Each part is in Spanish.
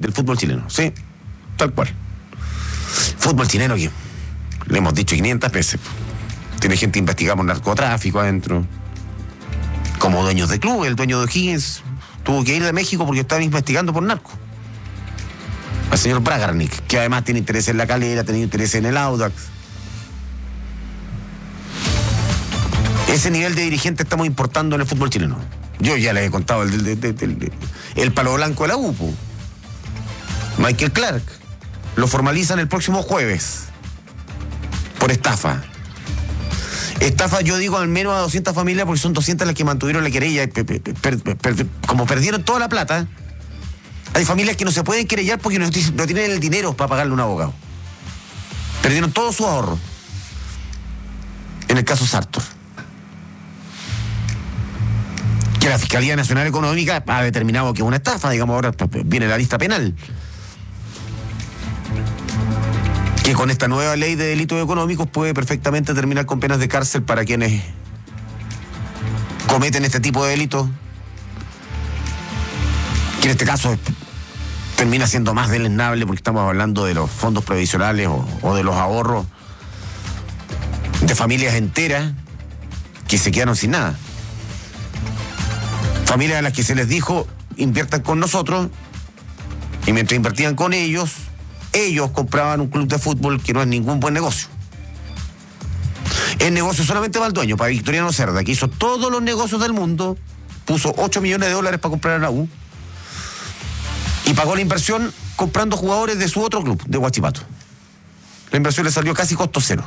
del fútbol chileno, sí, tal cual. Fútbol chileno que le hemos dicho 500 veces. Tiene gente investigada por narcotráfico adentro. Como dueños de club, el dueño de O'Higgins tuvo que ir de México porque estaban investigando por narco. Al señor Bragarnik, que además tiene interés en la Calera, tiene interés en el Audax. Ese nivel de dirigente estamos importando en el fútbol chileno. Yo ya les he contado el palo blanco de la UPU. Michael Clark. Lo formalizan el próximo jueves. Por estafa. Estafa, yo digo, al menos a 200 familias, porque son 200 las que mantuvieron la querella. Como perdieron toda la plata, hay familias que no se pueden querellar porque no tienen el dinero para pagarle a un abogado. Perdieron todo su ahorro. En el caso Sartor. Que la Fiscalía Nacional Económica ha determinado que es una estafa, digamos, ahora viene la lista penal. Que con esta nueva ley de delitos económicos puede perfectamente terminar con penas de cárcel para quienes cometen este tipo de delitos, que en este caso termina siendo más deleznable porque estamos hablando de los fondos previsionales o de los ahorros de familias enteras que se quedaron sin nada. Familias a las que se les dijo inviertan con nosotros, y mientras invertían con ellos compraban un club de fútbol que no es ningún buen negocio. El negocio solamente va al dueño, para Victoriano Cerda, que hizo todos los negocios del mundo, puso $8 millones para comprar a la U y pagó la inversión comprando jugadores de su otro club, de Huachipato. La inversión le salió casi costo cero.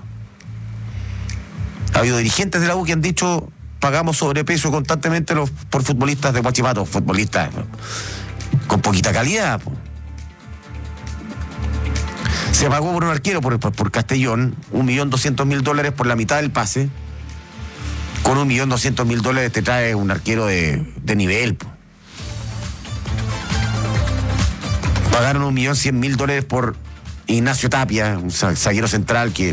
Ha habido dirigentes de la U que han dicho: pagamos sobrepeso constantemente por futbolistas de Huachipato, futbolistas con poquita calidad. Se pagó por un arquero por Castellón $1.200.000 por la mitad del pase. Con $1.200.000 te trae un arquero de nivel. Pagaron $1.100.000 por Ignacio Tapia, un zaguero central que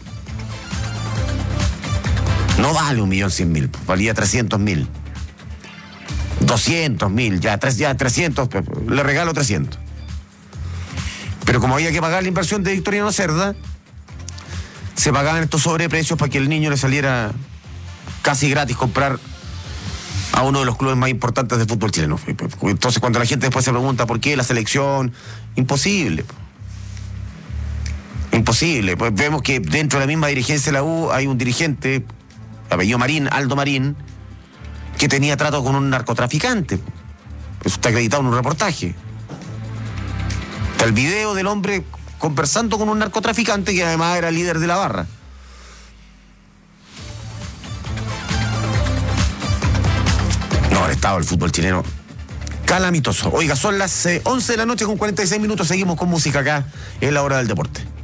no vale $1.100.000, valía $300.000. $200.000, ya 300, le regalo 300. Pero como había que pagar la inversión de Victoriano Cerda, se pagaban estos sobreprecios para que el niño le saliera casi gratis comprar a uno de los clubes más importantes del fútbol chileno. Entonces, cuando la gente después se pregunta por qué la selección, imposible. Imposible. Pues vemos que dentro de la misma dirigencia de la U hay un dirigente, apellido Marín, Aldo Marín, que tenía trato con un narcotraficante. Eso está acreditado en un reportaje. Está el video del hombre conversando con un narcotraficante que además era líder de la barra. No, el estado del fútbol chileno calamitoso. Oiga, son las 11 de la noche con 46 minutos. Seguimos con música acá en la hora del deporte.